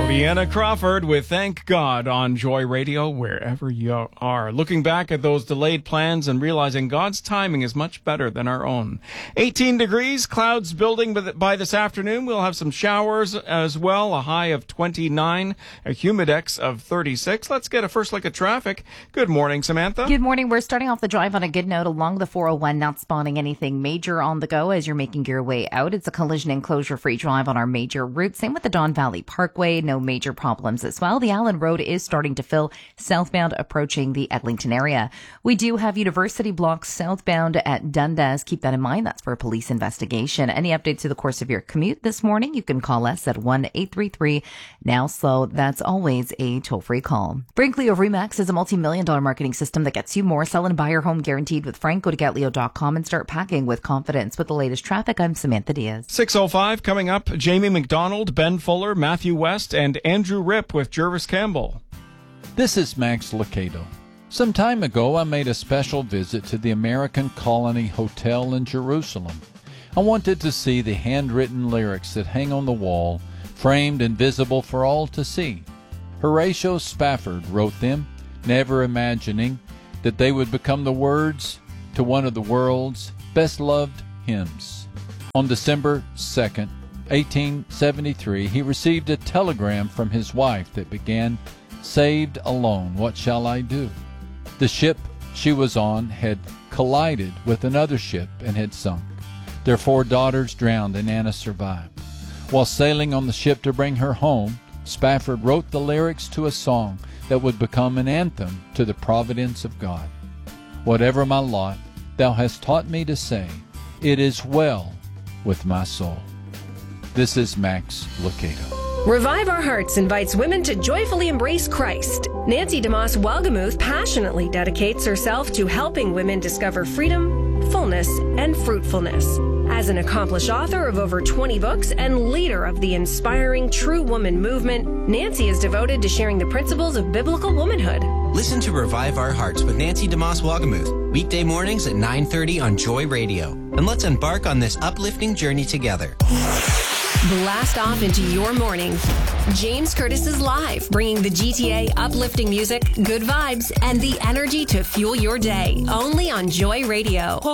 Vienna Crawford with Thank God on Joy Radio, wherever you are. Looking back at those delayed plans and realizing God's timing is much better than our own. 18 degrees, clouds building by this afternoon. We'll have some showers as well, a high of 29, a humidex of 36. Let's get a first look at traffic. Good morning, Samantha. Good morning. We're starting off the drive on a good note along the 401, not spotting anything major on the go as you're making your way out. It's a collision and closure-free drive on our major route. Same with the Don Valley Parkway. No major problems as well. The Allen Road is starting to fill southbound approaching the Eglinton area. We do have University blocks southbound at Dundas. Keep that in mind. That's for a police investigation. Any updates to the course of your commute this morning? You can call us at 1-833-NOW-SLOW. That's always a toll-free call. Brinkley of Remax is a multi-million-dollar marketing system that gets you more. Sell and buy your home guaranteed with Frank. Go to getleo.com and start packing with confidence. With the latest traffic, I'm Samantha Diaz. 6:05 coming up. Jamie McDonald, Ben Fuller, Matthew West, and Andrew Ripp with Jervis Campbell. This is Max Lucado. Some time ago, I made a special visit to the American Colony Hotel in Jerusalem. I wanted to see the handwritten lyrics that hang on the wall, framed and visible for all to see. Horatio Spafford wrote them, never imagining that they would become the words to one of the world's best-loved hymns. On December 2nd, 1873, he received a telegram from his wife that began, "Saved alone, what shall I do?" The ship she was on had collided with another ship and had sunk. Their 4 daughters drowned and Anna survived. While sailing on the ship to bring her home, Spafford wrote the lyrics to a song that would become an anthem to the providence of God. Whatever my lot, thou hast taught me to say, it is well with my soul. This is Max Lucado. Revive Our Hearts invites women to joyfully embrace Christ. Nancy DeMoss Welgemuth passionately dedicates herself to helping women discover freedom, fullness, and fruitfulness. As an accomplished author of over 20 books and leader of the inspiring True Woman movement, Nancy is devoted to sharing the principles of biblical womanhood. Listen to Revive Our Hearts with Nancy DeMoss Welgemuth, weekday mornings at 9:30 on Joy Radio. And let's embark on this uplifting journey together. Blast off into your morning. James Curtis is live, bringing the GTA uplifting music, good vibes, and the energy to fuel your day. Only on Joy Radio.